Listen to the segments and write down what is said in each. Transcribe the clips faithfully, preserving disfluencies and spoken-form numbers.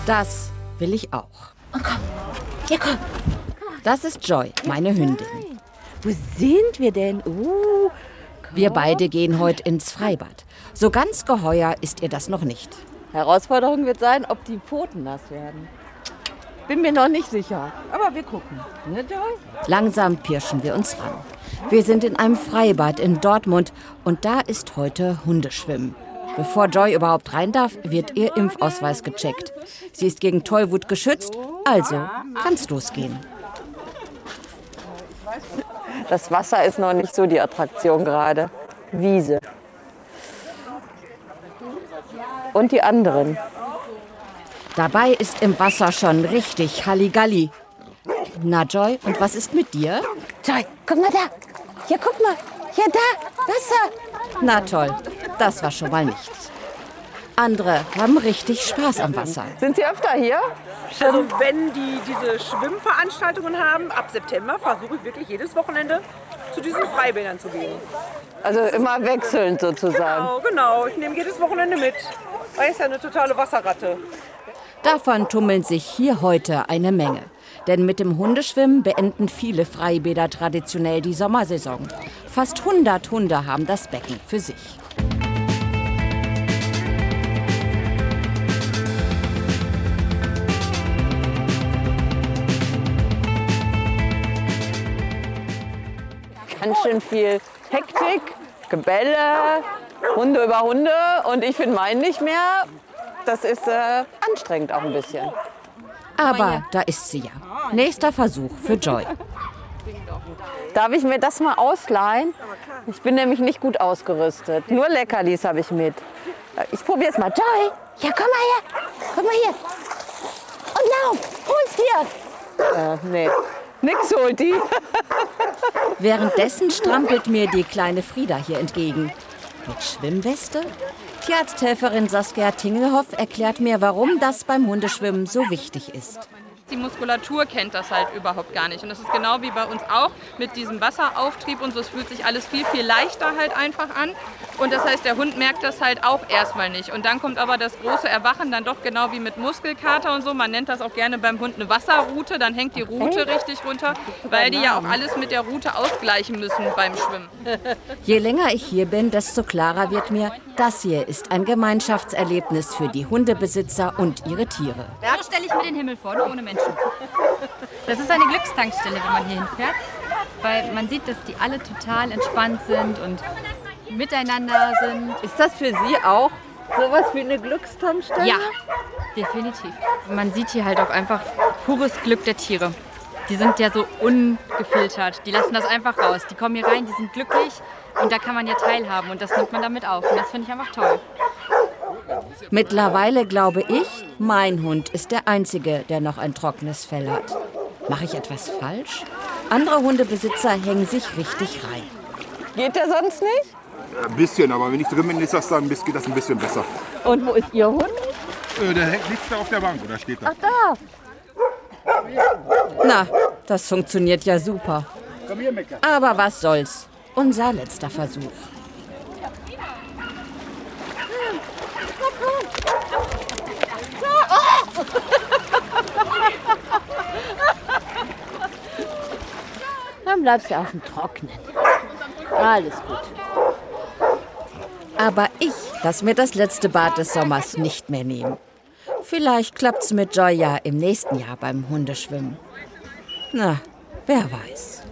Das will ich auch. Oh, komm. Hier, komm. Das ist Joy, meine Hündin. Wo sind wir denn? Uh, wir beide gehen heute ins Freibad. So ganz geheuer ist ihr das noch nicht. Herausforderung wird sein, ob die Pfoten nass werden. Bin mir noch nicht sicher, aber wir gucken. Ne, Joy? Langsam pirschen wir uns ran. Wir sind in einem Freibad in Dortmund und da ist heute Hundeschwimmen. Bevor Joy überhaupt rein darf, wird ihr Impfausweis gecheckt. Sie ist gegen Tollwut geschützt, also kann's losgehen. Das Wasser ist noch nicht so die Attraktion gerade. Wiese. Und die anderen. Dabei ist im Wasser schon richtig Halligalli. Na Joy, und was ist mit dir? Joy, guck mal da. Hier, guck mal. Hier, da. Wasser. Na toll, das war schon mal nichts. Andere haben richtig Spaß am Wasser. Sind Sie öfter hier? Also wenn die diese Schwimmveranstaltungen haben, ab September versuche ich wirklich jedes Wochenende zu diesen Freibädern zu gehen. Also immer wechselnd sozusagen. Genau, genau. Ich nehme jedes Wochenende mit. Weil ich ja eine totale Wasserratte. Davon tummeln sich hier heute eine Menge. Denn mit dem Hundeschwimmen beenden viele Freibäder traditionell die Sommersaison. Fast hundert Hunde haben das Becken für sich. Ganz schön viel Hektik, Gebälle, Hunde über Hunde und ich finde meinen nicht mehr. Das ist äh, anstrengend auch ein bisschen. Aber da ist sie ja. Nächster Versuch für Joy. Darf ich mir das mal ausleihen? Ich bin nämlich nicht gut ausgerüstet. Nur Leckerlis habe ich mit. Ich probiere es mal. Joy, ja, komm mal her. Komm mal hier. Und lauf, hol's dir. Äh, nee, nix holt die. Währenddessen strampelt mir die kleine Frieda hier entgegen. Mit Schwimmweste? Tierarzthelferin Saskia Tingelhoff erklärt mir, warum das beim Hundeschwimmen so wichtig ist. Die Muskulatur kennt das halt überhaupt gar nicht. Und das ist genau wie bei uns auch mit diesem Wasserauftrieb und so. Es fühlt sich alles viel, viel leichter halt einfach an. Und das heißt, der Hund merkt das halt auch erstmal nicht. Und dann kommt aber das große Erwachen dann doch genau wie mit Muskelkater und so. Man nennt das auch gerne beim Hund eine Wasserrute. Dann hängt die Rute richtig runter, weil die ja auch alles mit der Rute ausgleichen müssen beim Schwimmen. Je länger ich hier bin, desto klarer wird mir, das hier ist ein Gemeinschaftserlebnis für die Hundebesitzer und ihre Tiere. So stelle ich mir den Himmel vor, nur ohne Menschen. Das ist eine Glückstankstelle, wenn man hier hinfährt, weil man sieht, dass die alle total entspannt sind und miteinander sind. Ist das für Sie auch sowas wie eine Glückstankstelle? Ja, definitiv. Man sieht hier halt auch einfach pures Glück der Tiere. Die sind ja so ungefiltert, die lassen das einfach raus. Die kommen hier rein, die sind glücklich und da kann man ja teilhaben und das nimmt man damit auf. Und das finde ich einfach toll. Mittlerweile glaube ich, mein Hund ist der Einzige, der noch ein trockenes Fell hat. Mache ich etwas falsch? Andere Hundebesitzer hängen sich richtig rein. Geht der sonst nicht? Ein bisschen, aber wenn ich drin bin, ist das dann, geht das ein bisschen besser. Und wo ist Ihr Hund? Äh, der hängt liegt da auf der Bank oder steht da. Ach, da. Na, das funktioniert ja super. Komm hier, Mecker. Aber was soll's? Unser letzter Versuch. Dann bleibst du auf dem Trocknen. Alles gut. Aber ich lass mir das letzte Bad des Sommers nicht mehr nehmen. Vielleicht klappt's mit Joy ja im nächsten Jahr beim Hundeschwimmen. Na, wer weiß.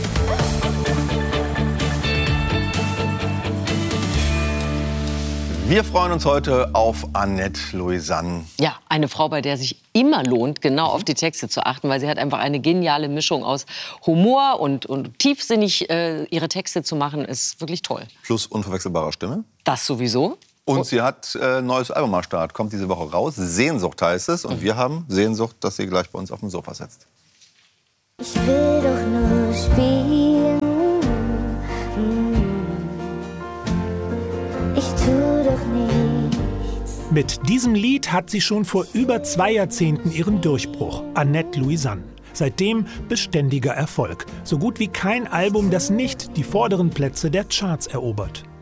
Wir freuen uns heute auf Annette Louisanne. Ja, eine Frau, bei der sich immer lohnt, genau auf die Texte zu achten, weil sie hat einfach eine geniale Mischung aus Humor und, und tiefsinnig äh, ihre Texte zu machen, ist wirklich toll. Plus unverwechselbarer Stimme. Das sowieso. Und oh. sie hat ein äh, neues Album am Start, kommt diese Woche raus. Sehnsucht heißt es. Und mhm. wir haben Sehnsucht, dass sie gleich bei uns auf dem Sofa sitzt. Ich will doch nur spielen. Ich tu doch nichts. Mit diesem Lied hat sie schon vor über zwei Jahrzehnten ihren Durchbruch. Annette Louisanne. Seitdem beständiger Erfolg. So gut wie kein Album, das nicht die vorderen Plätze der Charts erobert.